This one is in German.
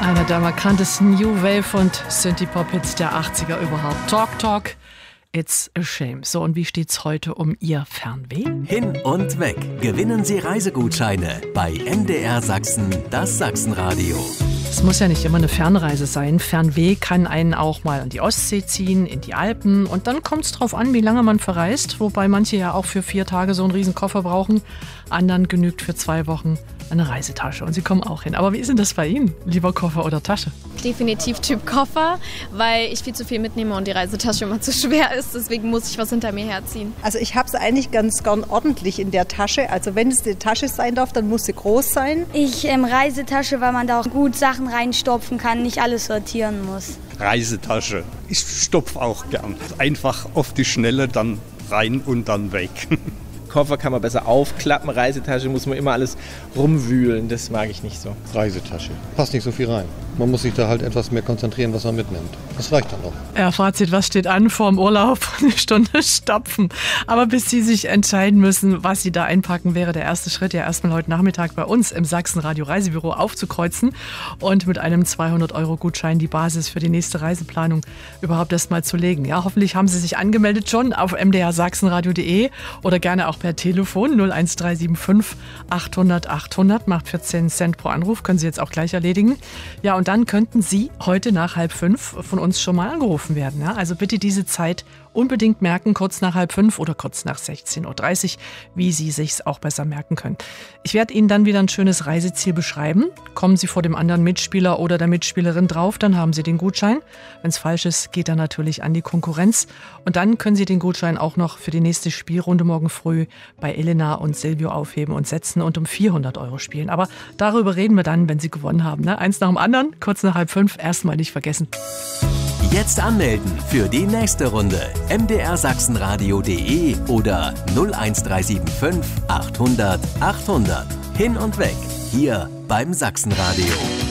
Einer der markantesten New Wave und Synthie-Pop-Hits der 80er überhaupt. Talk, Talk, it's a shame. So, und wie steht's heute um Ihr Fernweh? Hin und weg. Gewinnen Sie Reisegutscheine bei MDR Sachsen, das Sachsenradio. Es muss ja nicht immer eine Fernreise sein. Fernweh kann einen auch mal an die Ostsee ziehen, in die Alpen. Und dann kommt es drauf an, wie lange man verreist. Wobei manche ja auch für 4 Tage so einen riesen Koffer brauchen. Anderen genügt für 2 Wochen eine Reisetasche. Und Sie kommen auch hin. Aber wie ist denn das bei Ihnen? Lieber Koffer oder Tasche? Definitiv Typ Koffer, weil ich viel zu viel mitnehme und die Reisetasche immer zu schwer ist. Deswegen muss ich was hinter mir herziehen. Also ich habe es eigentlich ganz gern ordentlich in der Tasche. Also wenn es eine Tasche sein darf, dann muss sie groß sein. Ich Reisetasche, weil man da auch gut Sachen reinstopfen kann, nicht alles sortieren muss. Reisetasche. Ich stopfe auch gern. Einfach auf die Schnelle dann rein und dann weg. Koffer kann man besser aufklappen, Reisetasche muss man immer alles rumwühlen, das mag ich nicht so. Reisetasche, passt nicht so viel rein. Man muss sich da halt etwas mehr konzentrieren, was man mitnimmt. Das reicht dann auch. Ja, Fazit, was steht an vorm Urlaub? Eine Stunde stopfen. Aber bis Sie sich entscheiden müssen, was Sie da einpacken, wäre der erste Schritt ja erstmal heute Nachmittag bei uns im Sachsenradio Reisebüro aufzukreuzen und mit einem 200-Euro-Gutschein die Basis für die nächste Reiseplanung überhaupt erst mal zu legen. Ja, hoffentlich haben Sie sich angemeldet schon auf mdrsachsenradio.de oder gerne auch per Telefon 01375 800 800, macht 14 Cent pro Anruf, können Sie jetzt auch gleich erledigen. Ja, und dann könnten Sie heute nach 4:30 von uns schon mal angerufen werden. Ja? Also bitte diese Zeit unbedingt merken, kurz nach 4:30 oder kurz nach 16:30 Uhr, wie Sie sich's auch besser merken können. Ich werde Ihnen dann wieder ein schönes Reiseziel beschreiben. Kommen Sie vor dem anderen Mitspieler oder der Mitspielerin drauf, dann haben Sie den Gutschein. Wenn es falsch ist, geht er natürlich an die Konkurrenz. Und dann können Sie den Gutschein auch noch für die nächste Spielrunde morgen früh bei Elena und Silvio aufheben und setzen und um 400 Euro spielen. Aber darüber reden wir dann, wenn Sie gewonnen haben. Ne? Eins nach dem anderen, kurz nach 4:30, erstmal nicht vergessen. Jetzt anmelden für die nächste Runde. mdrsachsenradio.de oder 01375 800 800. Hin und weg, hier beim Sachsenradio.